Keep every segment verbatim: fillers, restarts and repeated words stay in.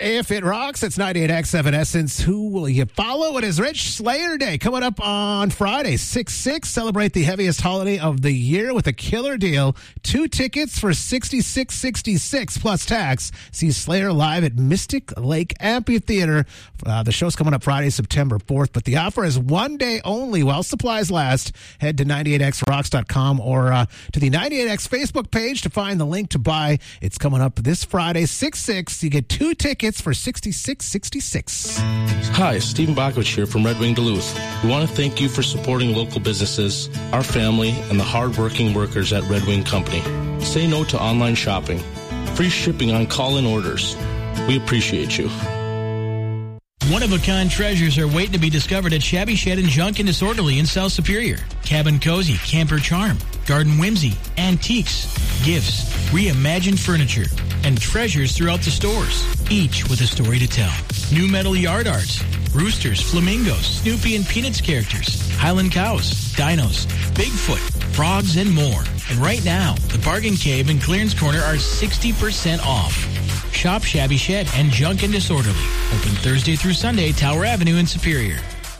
If it rocks, it's ninety-eight X Evanescence. Who will you follow? It is Rich Slayer Day coming up on Friday, six six. Celebrate the heaviest holiday of the year with a killer deal. Two tickets for sixty-six sixty-six plus tax. See Slayer live at Mystic Lake Amphitheater. Uh, the show's coming up Friday, September fourth, but the offer is one day only while supplies last. Head to ninety-eight x rocks dot com or uh, to the ninety-eight X Facebook page to find the link to buy. It's coming up this Friday, six six. You get two tickets for sixty-six sixty-six. Hi, Stephen Bakovich here from Red Wing Duluth. We want to thank you for supporting local businesses, our family, and the hard-working workers at Red Wing Company. Say no to online shopping. Free shipping on call-in orders. We appreciate you. One-of-a-kind treasures are waiting to be discovered at Shabby Shed and Junk and Disorderly in South Superior. Cabin Cozy, Camper Charm, Garden Whimsy, antiques, gifts, reimagined furniture, and treasures throughout the stores, each with a story to tell. New metal yard arts, roosters, flamingos, Snoopy and Peanuts characters, Highland cows, dinos, Bigfoot, frogs, and more. And right now, the Bargain Cave and Clearance Corner are sixty percent off. Shop Shabby Shed and Junk and Disorderly. Open Thursday through Sunday, Tower Avenue in Superior.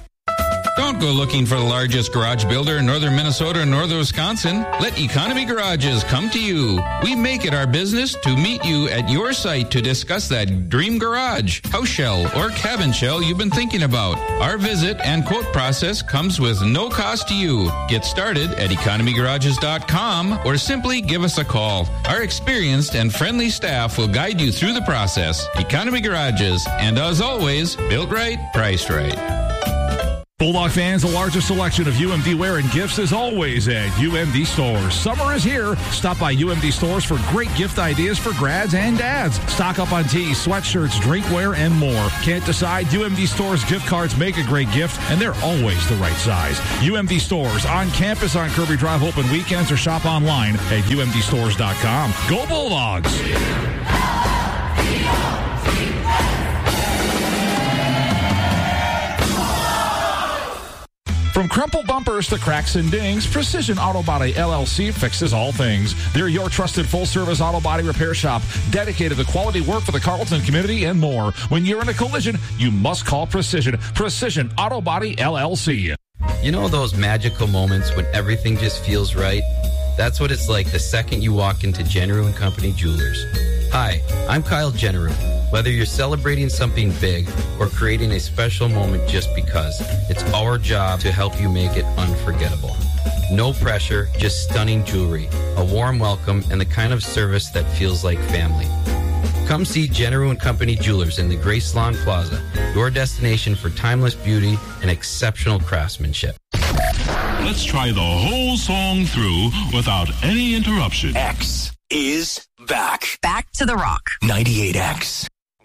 Don't go looking for the largest garage builder in northern Minnesota and northern Wisconsin. Let Economy Garages come to you. We make it our business to meet you at your site to discuss that dream garage, house shell, or cabin shell you've been thinking about. Our visit and quote process comes with no cost to you. Get started at economy garages dot com or simply give us a call. Our experienced and friendly staff will guide you through the process. Economy Garages, and as always, built right, priced right. Bulldog fans, the largest selection of U M D wear and gifts is always at U M D Stores. Summer is here. Stop by U M D Stores for great gift ideas for grads and dads. Stock up on tees, sweatshirts, drinkware, and more. Can't decide? U M D Stores gift cards make a great gift, and they're always the right size. U M D Stores on campus on Kirby Drive, open weekends, or shop online at U M D stores dot com. Go Bulldogs! From crumpled bumpers to cracks and dings, Precision Auto Body L L C fixes all things. They're your trusted full-service auto body repair shop, dedicated to quality work for the Carleton community and more. When you're in a collision, you must call Precision. Precision Auto Body L L C. You know those magical moments when everything just feels right? That's what it's like the second you walk into General and Company Jewelers. Hi, I'm Kyle General. Whether you're celebrating something big or creating a special moment just because, it's our job to help you make it unforgettable. No pressure, just stunning jewelry, a warm welcome, and the kind of service that feels like family. Come see General and Company Jewelers in the Grace Lawn Plaza, your destination for timeless beauty and exceptional craftsmanship. Let's try the whole song through without any interruption. X is back. Back to the rock. ninety-eight X.